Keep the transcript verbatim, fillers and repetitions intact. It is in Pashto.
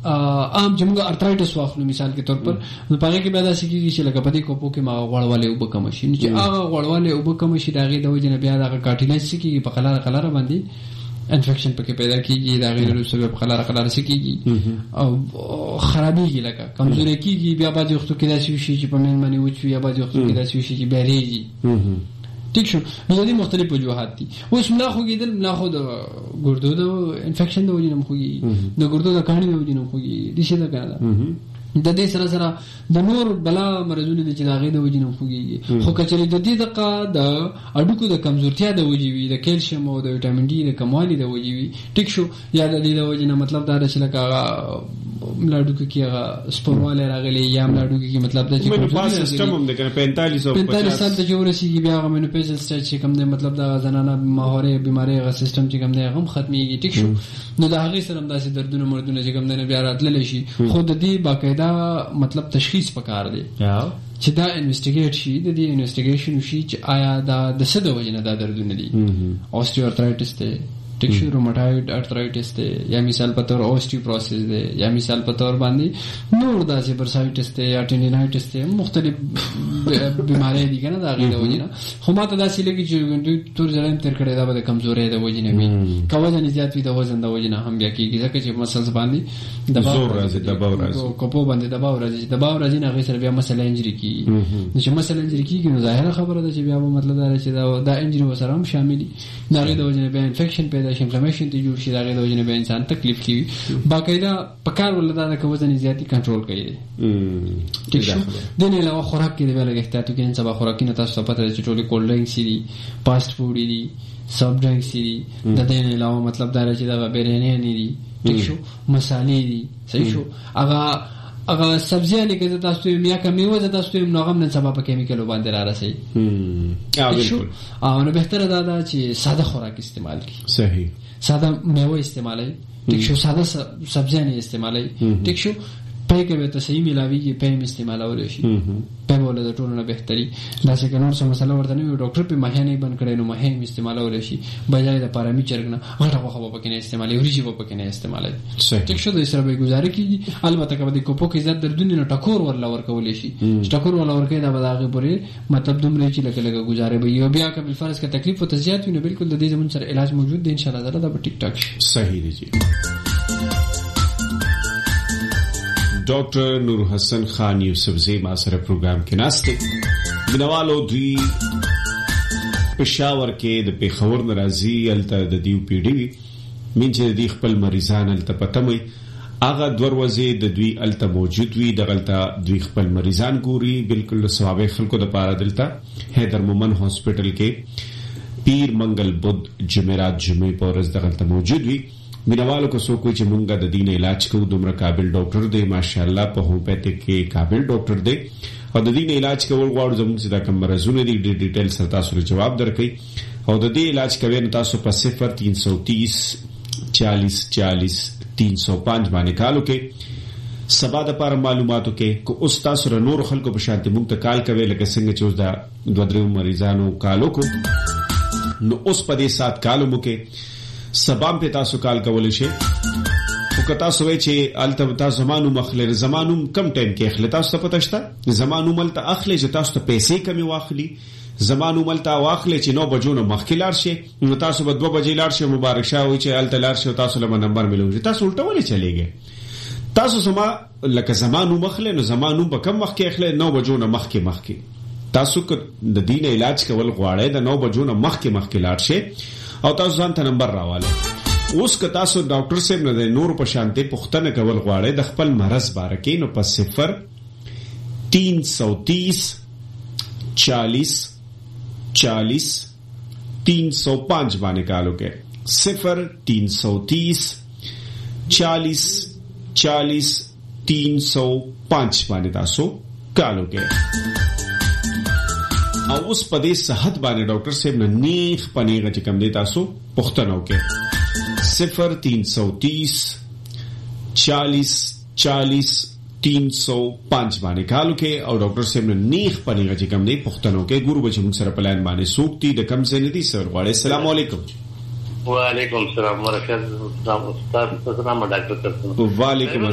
عام چې موږ ارترایټس واخلو مثال کې تور پر نو پاره کې پیدا سکی چې لکه پدې کوپو کې ما غوړواله او بکم شي چې هغه غوړواله او بکم شي داغه د وجنه بیا دغه کارټیلیج سکی په قلاره قلاره باندې انفیکشن پکې پیدا کیږي دا غیر سبب قلاره قلاره سکیږي او خرابېږي لکه کمزوري کیږي بیا باندې وخت کې داسې شي چې په من باندې وچوي یا باندې وخت کې داسې شي چې بیریږي ٹھیک شو نو دې مختلف وجوهات دي اوس ملا خو کېدل ملا خو د ګردو د انفیکشن د وجنه خوږي د ګردو د کاڼي د وجنه خوږي دي څه ده کنه د دې سره سره د نور بلا مرزونه چې داغه د وجنه خوږي خو کچري د دې دغه د اډوکو د کمزورتیا د وجوي د کیلشیم او د وټامین ډي د کموالي د وجوي ټیک شو یا د دې د وجنه مطلب دا چې لکه ملاډوکو کې هغه سپورواله راغلي یا ملاډوکو کې مطلب دا چې په سیستم هم د پینتالیس او پینتالیس سال ته ورسیږي بیا هغه مینوپیزل سټیج چې کوم د مطلب دا زنانه ماهوره بیماری غ سیستم چې کوم دی هغه ختميږي ټیک شو نو دا هغه سره هم داسې دردونه مردونه چې کوم نه بیا راتلل شي خو د دې باقاعده مطلب تشخیص پکار دی چې دا انویسټیګیټ شي د دې انویسټیګیشن شي چې آیا دا د څه د وجنه دا دردونه دي اوسټیوارترایټس ته ټیک شو روماتویډ ارترایټس ته یا مثال په تور اوسټیوپروسس دی یا مثال په تور باندې نور داسې برسایټس ته یا ټینډینایټس ته مختلف بیماری دي کنه دا غي د وجنه خو ماته داسې لګي چې دوی تور ځلم تر کړه دا به کمزوري د وجنه وي کوزن زیات وي د وزن د وجنه هم بیا کېږي ځکه چې مسلز باندې دباو راځي دباو راځي کوپو باندې دباو راځي دباو راځي نه غي سره بیا مسله انجری کیږي نو چې مسله انجری کیږي نو ظاهره خبره ده چې بیا مطلب دا چې دا دا انجری وسره هم شامل دي دا غي د وجنه بیا انفیکشن پیدا شي انفلیمیشن ته جوړ شي دا غي د وجنه بیا انسان تکلیف کوي باقاعده پکار ولدا د وزن زیاتی کنټرول کوي ٹھیک شو د نه علاوه خوراک کې د بل احتیاط کوي ان سبا خوراکینه تاسو پته چې ټولې کولډ ډرینکس دي فاست فود دي سافټ ډرینکس دي د دې نه علاوه مطلب دا چې دا بیرینه نه دي ٹھیک شو مصالې دي صحیح شو هغه هغه سبزیانه کې تاسو یې میا کمی وځه تاسو یې نوغم نه سبب کیمیکل باندې را رسي ها بالکل او نو بهتره دا ده چې ساده خوراک استعمال کړئ صحیح ساده میوه استعمالای ٹھیک شو ساده سبزیانه استعمالای ټیک شو پای کې به ته صحیح ملاويږي پای استعمالول شي په بوله د ټولو نه بهتري دا څنګه نور څه مسله ورته نه ډاکټر په مهانه بند کړي نو مهانه استعمالول شي بجای د پارامي چرګنه غټه خو په کې نه استعمالي وريجي په کې نه استعمالي ټیک شو د سره به گزاره کیږي البته کبه د کوپو کې زیات دردونه نه ټکور ورلا ورکول شي ټکور ورلا ورکې دا بداغه پورې مطلب دومره چې لکه لکه گزاره به یو بیا کبل فرض کا تکلیف او تزیات وي نو بالکل د دې زمون سره علاج موجود دی ان شاء الله دا په ټیک ټاک صحیح دی جی ډاکټر نور حسن خان یوسفزئی ما سره پروګرام کې ناشته بنوالو دوی پېښور کې د پیښور ناراضي الته د دیو پیډي من چې د خپل مریضان الته پتمي هغه دروازې د دوی الته موجود وي د غلطه دوی خپل مریضان ګوري بالکل ثواب خلکو د پاره دلته حیدر مومن هاسپټل کې پیر منګل بود جمعرات جمعې پورز د غلطه موجود وي مینوالو کو سو کوئی چې مونږه د دین علاج کوو دومره قابل ډاکټر دی ماشاءالله په هومیوپیتیک کې قابل ډاکټر دی او د دین علاج کول غواړو زموږ څخه د کوم مرزونه دي د ډیټیل سره تاسو ته جواب درکړي او د دې علاج کوي نو تاسو په صفر تین سو تیس چالیس چالیس تین سو پانچ باندې کالو کې سبا د پر معلوماتو کې کو اوس تاسو نور خلکو په شانتي مونږ ته کال کوي لکه څنګه چې اوس دا دوه درو مریضانو کالو کو نو اوس په دې سات کالو مو کې سبام په تاسو کال کول شي او کتا سوې چې الته تاسو زمانو مخلر زمانو کم ټایم کې اخلي تاسو پته شته زمانو ملته اخلي چې تاسو ته پیسې کمی واخلي زمانو ملته واخلي چې نو بجو نو مخکې لار شي نو تاسو به دوه بجې لار شي مبارک شه وي چې الته لار شي تاسو له نمبر ملوي تاسو الټه ولې چلےږي تاسو سما لکه زمانو مخله نو زمانو په کم مخکې اخلي نو بجو نو مخکې مخکې تاسو د دین علاج کول غواړئ د نو بجو نو مخکې مخکې لار شي او تاسو ځان ته نمبر راواله اوس که تاسو ډاکټر صاحب نه نور په شانته پختنه کول غواړئ د خپل مرز باره کې نو په صفر تین سو تیس چالیس چالیس تین سو پانچ باندې کالو کې صفر تین سو تیس چالیس چالیس تین سو پانچ باندې تاسو کالو کې او اوس په دې صحت باندې ډاکټر صاحب نه نیخ پنیغه چې کم دی تاسو پختنو کې صفر تین سو تیس چالیس چالیس تین سو پانچ باندې کالو کې او ډاکټر صاحب نه نیخ پنیغه چې کم دی پختنو کې ګورو بچو موږ سره پلان باندې سوکتی د کم زنه دي سر غواړي السلام علیکم وعلیکم السلام ورحمۃ اللہ استاد السلام ډاکټر وعلیکم